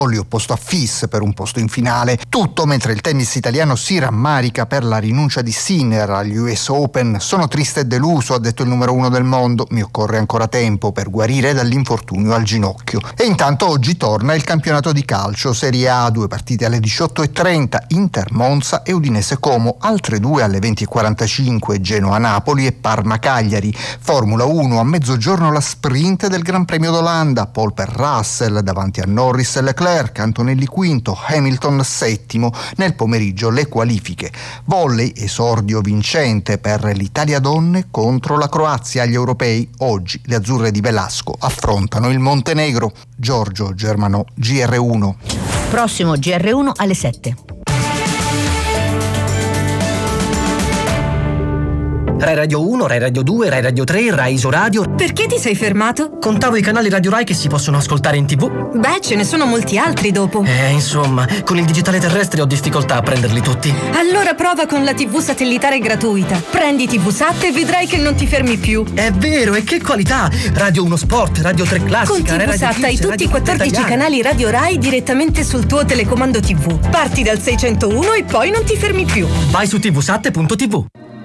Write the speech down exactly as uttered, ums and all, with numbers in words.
opposto a Fis per un posto in finale. Tutto mentre il tennis italiano si rammarica per la rinuncia di Sinner agli U S Open. Sono triste e deluso, ha detto il numero uno del mondo. Mi occorre ancora tempo per guarire dall'infortunio al ginocchio. E intanto oggi torna il campionato di calcio Serie A, due partite alle diciotto e trenta, Inter Monza e Udinese Como, altre due alle venti e quarantacinque, Genoa Napoli e Parma Cagliari. Formula uno a mezzogiorno, la sprint del Gran Premio d'Olanda, Paul per Russell davanti a Norris e Leclerc, Antonelli quinto, Hamilton settimo. Nel pomeriggio le qualifiche. Volley, esordio vincente per l'Italia donne contro la Croazia agli europei. Oggi le azzurre di Velasco affrontano il Montenegro. Giorgio Germano, G R uno. Prossimo G R uno alle sette. Rai Radio uno, Rai Radio due, Rai Radio tre, Rai Isoradio. Perché ti sei fermato? Contavo i canali Radio Rai che si possono ascoltare in tv. Beh, ce ne sono molti altri dopo. Eh, insomma, con il digitale terrestre ho difficoltà a prenderli tutti. Allora prova con la tivù satellitare gratuita. Prendi tivusat e vedrai che non ti fermi più. È vero, e che qualità! Radio uno Sport, Radio tre Classica, Con tivusat hai tutti i quattordici canali Radio Rai direttamente sul tuo telecomando tivù. Parti dal seicentouno e poi non ti fermi più. Vai su tivusat punto tv.